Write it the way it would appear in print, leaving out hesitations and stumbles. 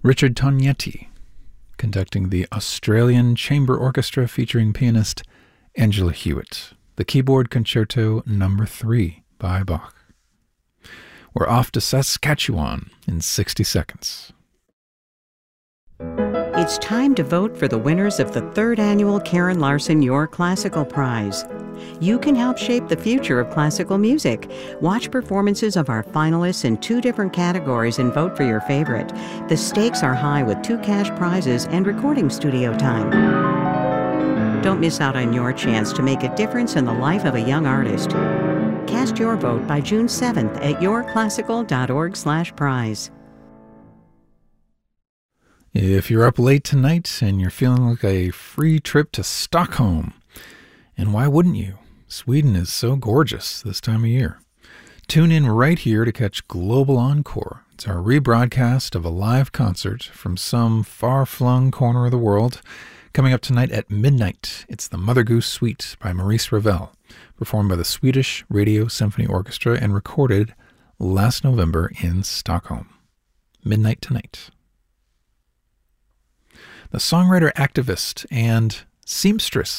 Richard Tognetti, conducting the Australian Chamber Orchestra featuring pianist Angela Hewitt. The Keyboard Concerto No. 3 by Bach. We're off to Saskatchewan in 60 seconds. It's time to vote for the winners of the 3rd annual Karen Larson Your Classical Prize. You can help shape the future of classical music. Watch performances of our finalists in 2 different categories and vote for your favorite. The stakes are high with 2 cash prizes and recording studio time. Don't miss out on your chance to make a difference in the life of a young artist. Cast your vote by June 7th at yourclassical.org/prize. If you're up late tonight and you're feeling like a free trip to Stockholm, and why wouldn't you? Sweden is so gorgeous this time of year. Tune in right here to catch Global Encore. It's our rebroadcast of a live concert from some far-flung corner of the world. Coming up tonight at midnight, it's the Mother Goose Suite by Maurice Ravel, performed by the Swedish Radio Symphony Orchestra and recorded last November in Stockholm. Midnight tonight. The songwriter, activist, and seamstress